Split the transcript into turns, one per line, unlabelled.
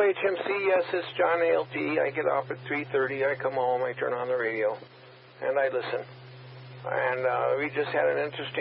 HMC, yes, it's John ALT. I get off at 3:30. I come home, I turn on the radio, and I listen. And we just had an interesting